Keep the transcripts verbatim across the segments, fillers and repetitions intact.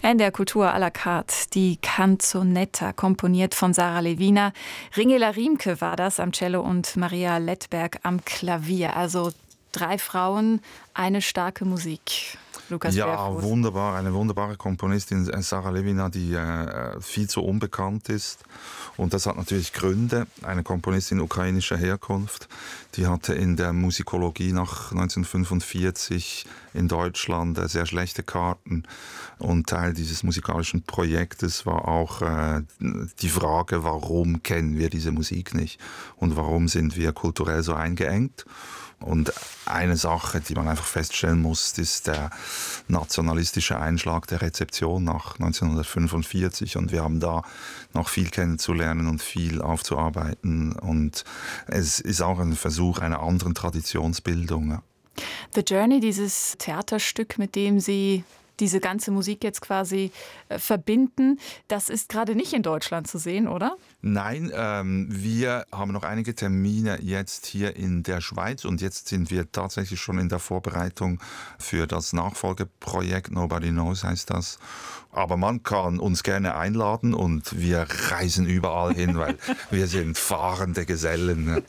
N D R Kultur à la carte, die Canzonetta, komponiert von Sarah Lewiner. Ringela Riemke war das am Cello und Maria Lettberg am Klavier. Also drei Frauen, eine starke Musik. Lukas Ja, Berfuß. wunderbar. Eine wunderbare Komponistin, Sarah Lewiner, die äh, viel zu unbekannt ist. Und das hat natürlich Gründe. Eine Komponistin ukrainischer Herkunft, die hatte in der Musikologie nach neunzehnhundertfünfundvierzig in Deutschland äh, sehr schlechte Karten. Und Teil dieses musikalischen Projektes war auch äh, die Frage, warum kennen wir diese Musik nicht? Und warum sind wir kulturell so eingeengt? Und eine Sache, die man einfach feststellen muss, ist der nationalistische Einschlag der Rezeption nach neunzehnhundertfünfundvierzig. Und wir haben da noch viel kennenzulernen und viel aufzuarbeiten. Und es ist auch ein Versuch einer anderen Traditionsbildung. The Journey, dieses Theaterstück, mit dem Sie diese ganze Musik jetzt quasi äh, verbinden, das ist gerade nicht in Deutschland zu sehen, oder? Nein, ähm, wir haben noch einige Termine jetzt hier in der Schweiz und jetzt sind wir tatsächlich schon in der Vorbereitung für das Nachfolgeprojekt, Nobody Knows heißt das. Aber man kann uns gerne einladen und wir reisen überall hin, weil wir sind fahrende Gesellen.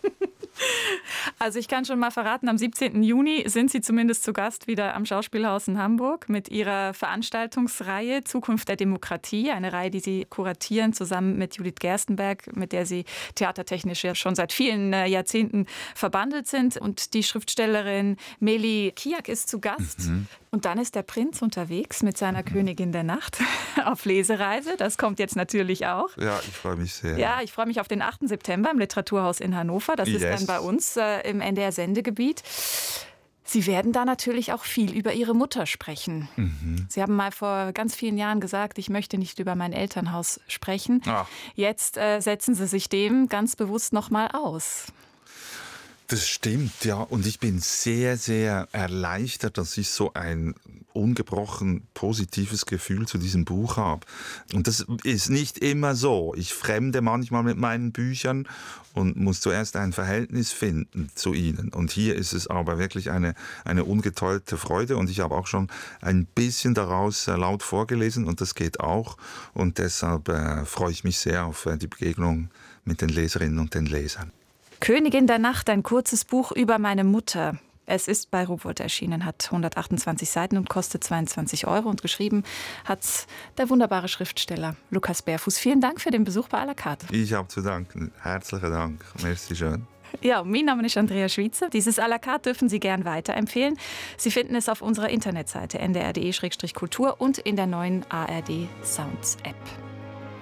Also ich kann schon mal verraten, am siebzehnten Juni sind Sie zumindest zu Gast wieder am Schauspielhaus in Hamburg mit Ihrer Veranstaltungsreihe Zukunft der Demokratie, eine Reihe, die Sie kuratieren zusammen mit Judith Gerstenberg, mit der Sie theatertechnisch ja schon seit vielen Jahrzehnten verbandelt sind. Und die Schriftstellerin Meli Kiak ist zu Gast. Mhm. Und dann ist der Prinz unterwegs mit seiner mhm. Königin der Nacht auf Lesereise. Das kommt jetzt natürlich auch. Ja, ich freue mich sehr. Ja, ich freue mich auf den achten September im Literaturhaus in Hannover. Das yes. ist dann bei uns äh, im N D R-Sendegebiet. Sie werden da natürlich auch viel über Ihre Mutter sprechen. Mhm. Sie haben mal vor ganz vielen Jahren gesagt, ich möchte nicht über mein Elternhaus sprechen. Ach. Jetzt äh, setzen Sie sich dem ganz bewusst noch mal aus. Das stimmt, ja. Und ich bin sehr, sehr erleichtert, dass ich so ein ungebrochen positives Gefühl zu diesem Buch habe. Und das ist nicht immer so. Ich fremde manchmal mit meinen Büchern und muss zuerst ein Verhältnis finden zu ihnen. Und hier ist es aber wirklich eine, eine ungeteilte Freude. Und ich habe auch schon ein bisschen daraus laut vorgelesen und das geht auch. Und deshalb äh, freue ich mich sehr auf die Begegnung mit den Leserinnen und den Lesern. Königin der Nacht, ein kurzes Buch über meine Mutter. Es ist bei Rowohlt erschienen, hat hundertachtundzwanzig Seiten und kostet zweiundzwanzig Euro. Und geschrieben hat der wunderbare Schriftsteller Lukas Berfuß. Vielen Dank für den Besuch bei à la carte. Ich habe zu danken. Herzlichen Dank. Merci schön. Ja, mein Name ist Andrea Schweitzer. Dieses à la carte dürfen Sie gern weiterempfehlen. Sie finden es auf unserer Internetseite n d r punkt d e slash kultur und in der neuen A R D Sounds App.